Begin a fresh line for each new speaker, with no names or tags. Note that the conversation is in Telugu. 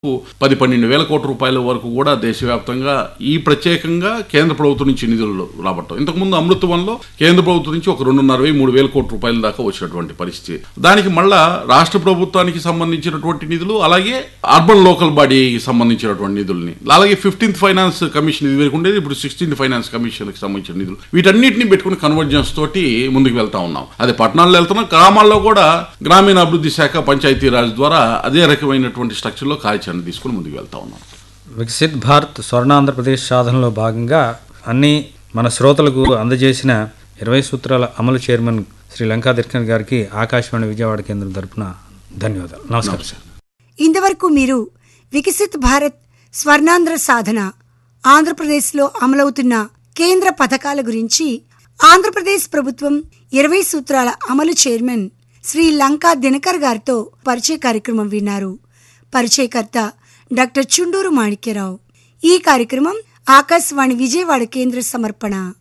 10-12 వేల కోట్ల రూపాయల వరకు కూడా దేశవ్యాప్తంగా ఈ ప్రత్యేకంగా కేంద్ర ప్రభుత్వం నుంచి నిధులు రాబట్టం. ఇంతకుముందు అమృతవన్లో కేంద్ర ప్రభుత్వం నుంచి ఒక 2.5-3 వేల కోట్ల రూపాయల దాకా వచ్చినటువంటి పరిస్థితి. దానికి మళ్ళా రాష్ట్ర ప్రభుత్వానికి సంబంధించినటువంటి నిధులు, అలాగే అర్బన్ లోకల్ బాడీకి సంబంధించినటువంటి నిధుల్ని, అలాగే 15th ఫైనాన్స్ కమిషన్ ఇది వరకు ఉండేది, ఇప్పుడు 16th ఫైనాన్స్ కమిషన్కి సంబంధించిన నిధులు, వీటన్నిటిని పెట్టుకుని కన్వర్జెన్స్ తోటి ముందుకు వెళ్తా ఉన్నాం. అదే పట్టణాల్లో వెళ్తున్నాం, గ్రామాల్లో కూడా గ్రామీణ అభివృద్ధి శాఖ పంచాయతీరాజ్ ద్వారా అదే రకమైనటువంటి స్ట్రక్చర్లో కార్యాచరణ తీసుకుని ముందుకు వెళ్తా ఉన్నాం.
వికసిత్ భారత్ స్వర్ణాంధ్రప్రదేశ్ సాధనలో భాగంగా అన్ని మన శ్రోతలకు అందజేసిన 20 సూత్రాల అమలు చైర్మన్ శ్రీ లంకా దినకర్ గారికి ఆకాశవాణి విజయవాడ కేంద్రం తరపున ధన్యవాదాలు. నమస్కారం సార్.
ఇంతవరకు మీరు వికసిత్ భారత్ స్వర్ణాంధ్ర సాధన, ఆంధ్రప్రదేశ్లో అమలవుతున్న కేంద్ర పథకాల గురించి ఆంధ్రప్రదేశ్ ప్రభుత్వం 20 సూత్రాల అమలు చైర్మన్ శ్రీ లంకా దినకర్ గారితో పరిచయ కార్యక్రమం విన్నారు. పరిచయకర్త డాక్టర్ చుండూరు మాణిక్యరావు. ఈ కార్యక్రమం ఆకాశవాణి విజయవాడ కేంద్ర సమర్పణ.